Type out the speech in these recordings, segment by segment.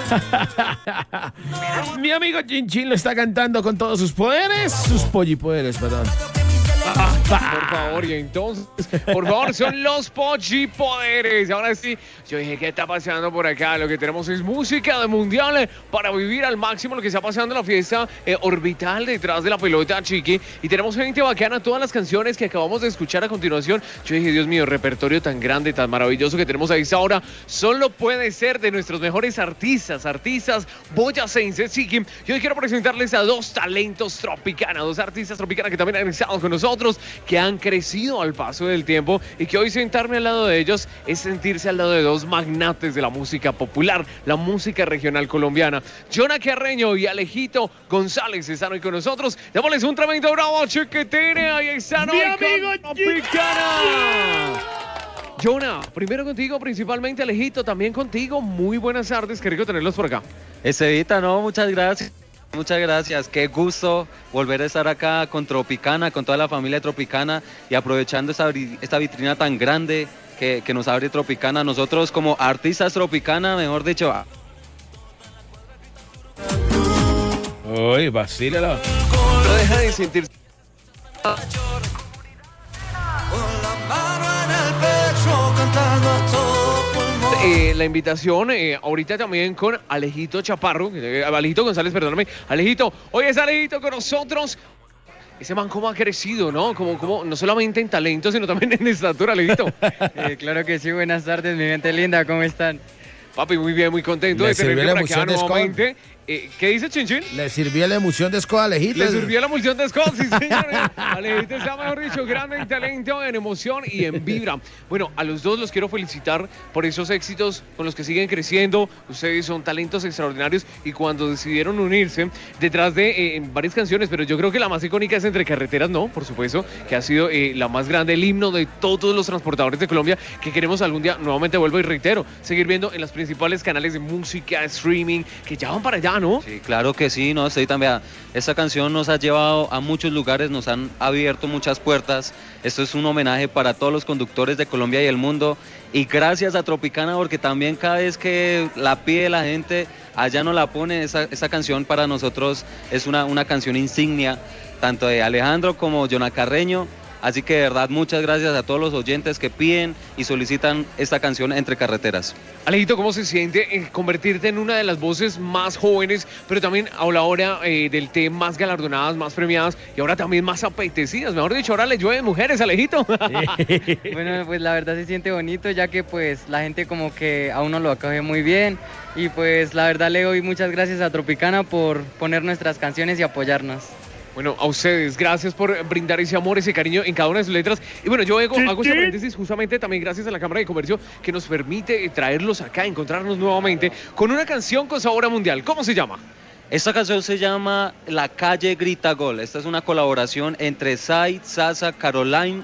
Mi amigo Chinchín lo está cantando con todos sus poderes, sus pollipoderes, perdón. Por favor, y entonces, por favor, son los Pochipoderes. Ahora sí, yo dije, ¿qué está pasando por acá? Lo que tenemos es música de mundial para vivir al máximo lo que está pasando en la fiesta orbital detrás de la pelota, Chiqui. Y tenemos gente bacana, todas las canciones que acabamos de escuchar a continuación. Yo dije, Dios mío, repertorio tan grande, tan maravilloso que tenemos a esta hora. Solo puede ser de nuestros mejores artistas boyacenses, Chiqui. Yo quiero presentarles a dos talentos Tropicana, dos artistas Tropicana que también han estado con nosotros, que han crecido al paso del tiempo y que hoy sentarme al lado de ellos es sentirse al lado de dos magnates de la música popular, la música regional colombiana. Jonah Carreño y Alejito González están hoy con nosotros. Démosles un tremendo bravo, chiquitín. Ahí están hoy con Tropicana. Jonah, primero contigo, principalmente Alejito, también contigo. Muy buenas tardes, qué rico tenerlos por acá. Estevita, no, muchas gracias. Muchas gracias, qué gusto volver a estar acá con Tropicana, con toda la familia Tropicana y aprovechando esta vitrina tan grande que nos abre Tropicana. Nosotros como artistas Tropicana, mejor dicho. Uy, vacílalo. No deja de sentirse. La invitación ahorita también con Alejito Chaparro, Alejito González, perdóname. Alejito, hoy es Alejito con nosotros. Ese man cómo ha crecido, ¿no? Como no solamente en talento, sino también en estatura, Alejito. Claro que sí, buenas tardes, mi gente linda, ¿cómo están? Papi, muy bien, muy contento de tenerte por acá nuevamente. ¿Qué dice Chinchín? Le sirvió la emulsión de Skol, Alejito. Le sirvió la emulsión de Skol, sí, señor. Alejito está, mejor dicho, grande en talento, en emoción y en vibra. Bueno, a los dos los quiero felicitar por esos éxitos con los que siguen creciendo. Ustedes son talentos extraordinarios y cuando decidieron unirse detrás de varias canciones, pero yo creo que la más icónica es Entre Carreteras, ¿no? Por supuesto, que ha sido la más grande, el himno de todos los transportadores de Colombia, que queremos algún día, nuevamente vuelvo y reitero, seguir viendo en los principales canales de música, streaming, que ya van para allá, ¿no? Sí, claro que sí, no, estoy también. Esta canción nos ha llevado a muchos lugares, nos han abierto muchas puertas. Esto es un homenaje para todos los conductores de Colombia y el mundo. Y gracias a Tropicana, porque también cada vez que la pide la gente, allá nos la pone. Esa canción para nosotros es una canción insignia, tanto de Alejandro como Jonah Carreño. Así que de verdad, muchas gracias a todos los oyentes que piden y solicitan esta canción Entre Carreteras. Alejito, ¿cómo se siente convertirte en una de las voces más jóvenes, pero también a la hora del té más galardonadas, más premiadas y ahora también más apetecidas? Mejor dicho, ahora le llueven mujeres, Alejito. Bueno, pues la verdad se siente bonito, ya que pues la gente como que a uno lo acoge muy bien y pues la verdad le doy muchas gracias a Tropicana por poner nuestras canciones y apoyarnos. Bueno, a ustedes, gracias por brindar ese amor, ese cariño en cada una de sus letras. Y bueno, yo hago ese paréntesis justamente también gracias a la Cámara de Comercio que nos permite traerlos acá, encontrarnos nuevamente con una canción con sabor a mundial. ¿Cómo se llama? Esta canción se llama La Calle Grita Gol. Esta es una colaboración entre Sai, Sasa, Caroline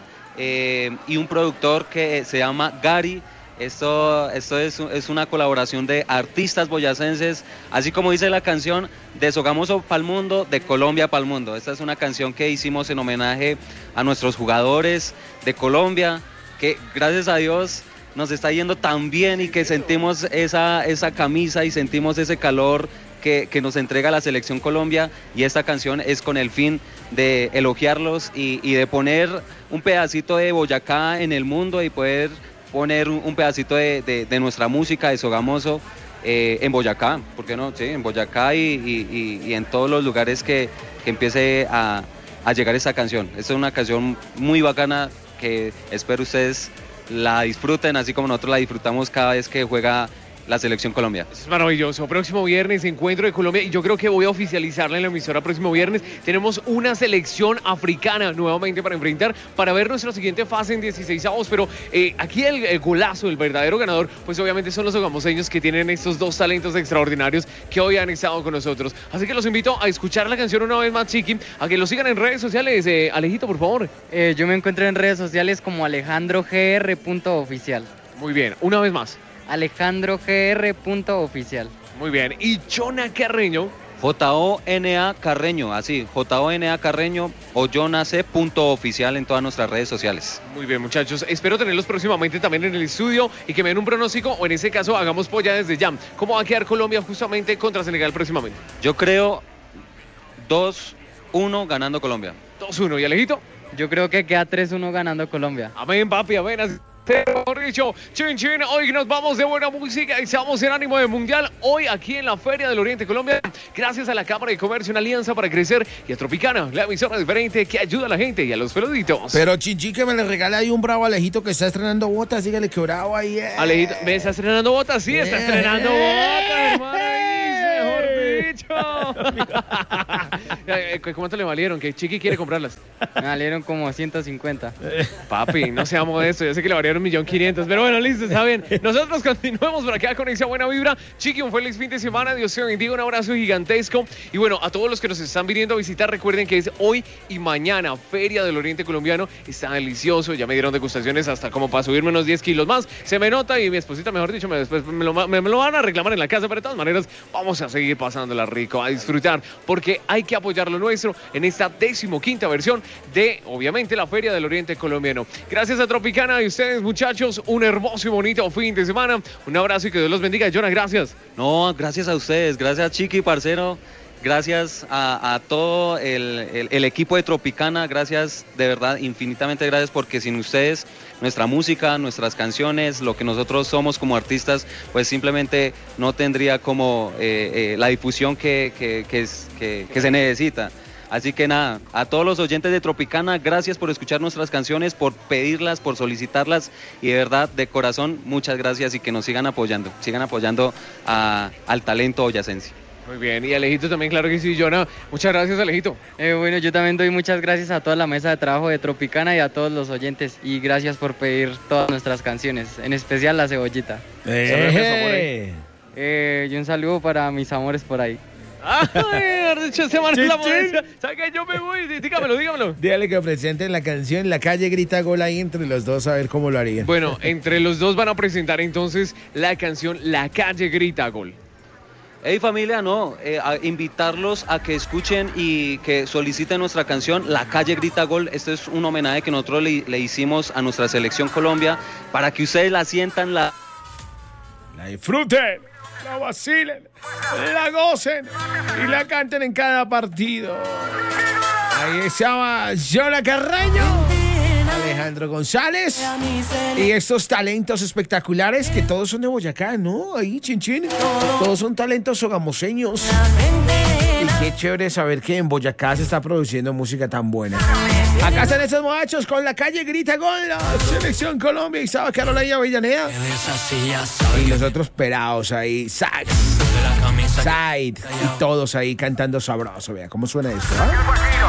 y un productor que se llama Gary. Esto es una colaboración de artistas boyacenses, así como dice la canción, de Sogamoso pa'l mundo, de Colombia pa'l mundo. Esta es una canción que hicimos en homenaje a nuestros jugadores de Colombia, que gracias a Dios nos está yendo tan bien y que sentimos esa camisa y sentimos ese calor que nos entrega la Selección Colombia, y esta canción es con el fin de elogiarlos y de poner un pedacito de Boyacá en el mundo y poder poner un pedacito de nuestra música de Sogamoso en Boyacá, ¿por qué no? Sí, en Boyacá y en todos los lugares que empiece a llegar esta canción. Esta es una canción muy bacana que espero ustedes la disfruten, así como nosotros la disfrutamos cada vez que juega la Selección Colombia. Es maravilloso. Próximo viernes, Encuentro de Colombia, y yo creo que voy a oficializarla en la emisora próximo viernes. Tenemos una selección africana nuevamente para enfrentar, para ver nuestra siguiente fase en 16avos, pero aquí el golazo, el verdadero ganador, pues obviamente son los sogamoseños, que tienen estos dos talentos extraordinarios que hoy han estado con nosotros. Así que los invito a escuchar la canción una vez más, Chiqui, a que lo sigan en redes sociales. Alejito, por favor. Yo me encuentro en redes sociales como alejandrogr.oficial. Muy bien, una vez más. alejandrogr.oficial. Muy bien. Y Jonah Carreño. JONA Carreño, así, JONA Carreño o jonac.oficial en todas nuestras redes sociales. Muy bien, muchachos. Espero tenerlos próximamente también en el estudio y que me den un pronóstico o en ese caso hagamos polla desde ya. ¿Cómo va a quedar Colombia justamente contra Senegal próximamente? Yo creo 2-1 ganando Colombia. 2-1. ¿Y Alejito? Yo creo que queda 3-1 ganando Colombia. Amén, papi, amén. Mejor dicho, chin chin, hoy nos vamos de buena música y estamos en ánimo de mundial hoy aquí en la Feria del Oriente Colombia, gracias a la Cámara de Comercio, una alianza para crecer, y a Tropicana, la emisora diferente que ayuda a la gente y a los peluditos. Pero Chinchi, que me le regala ahí un bravo Alejito que está estrenando botas, dígale que bravo ahí. Alejito, ¿me está estrenando botas? Sí, está estrenando botas, hermano. Mejor dicho. ¿Cuánto le valieron? Que Chiqui quiere comprarlas. Me valieron como 150. Papi, no seamos modesto, yo sé que le valieron 1.500.000, pero bueno, listo, está bien. Nosotros continuamos por acá con esa buena vibra. Chiqui, un feliz fin de semana, Dios te bendiga, un abrazo gigantesco. Y bueno, a todos los que nos están viniendo a visitar, recuerden que es hoy y mañana, Feria del Oriente Colombiano. Está delicioso, ya me dieron degustaciones hasta como para subirme unos 10 kilos más. Se me nota y mi esposita, mejor dicho, después me lo van a reclamar en la casa, pero de todas maneras vamos a seguir pasándola rico, a disfrutar, porque hay que apoyar lo nuestro en esta 15ª versión de, obviamente, la Feria del Oriente Colombiano. Gracias a Tropicana y ustedes, muchachos, un hermoso y bonito fin de semana. Un abrazo y que Dios los bendiga. Jonah, gracias. No, gracias a ustedes, gracias Chiqui, parcero. Gracias a todo el equipo de Tropicana, gracias, de verdad, infinitamente gracias, porque sin ustedes, nuestra música, nuestras canciones, lo que nosotros somos como artistas, pues simplemente no tendría como la difusión que se necesita. Así que nada, a todos los oyentes de Tropicana, gracias por escuchar nuestras canciones, por pedirlas, por solicitarlas, y de verdad, de corazón, muchas gracias y que nos sigan apoyando al talento boyacense. Muy bien, y Alejito también, claro que sí, Jonah. Muchas gracias, Alejito. Bueno, yo también doy muchas gracias a toda la mesa de trabajo de Tropicana y a todos los oyentes. Y gracias por pedir todas nuestras canciones, en especial La Cebollita. Y un saludo para mis amores por ahí. Ay, dicho ese man es la modestia. ¿Sabes qué? Yo me voy, dígamelo. Dígale que presenten la canción La Calle Grita Gol ahí entre los dos, a ver cómo lo harían. Bueno, entre los dos van a presentar entonces la canción La Calle Grita Gol. Hey familia, a invitarlos a que escuchen y que soliciten nuestra canción La Calle Grita Gol. Este es un homenaje que nosotros le hicimos a nuestra selección Colombia, para que ustedes la sientan, la disfruten, la vacilen, la gocen y la canten en cada partido. Ahí estaba Jonah Carreño, Alejandro González y estos talentos espectaculares que todos son de Boyacá, ¿no? Ahí, chin. Todos son talentos sogamoseños. Y qué chévere saber que en Boyacá se está produciendo música tan buena. Acá están esos muchachos con La Calle Grita Gol, la Selección Colombia y estaba Carolina Villanea. Y los otros pelados ahí, Side, y todos ahí cantando sabroso. Vea cómo suena esto, ¿eh?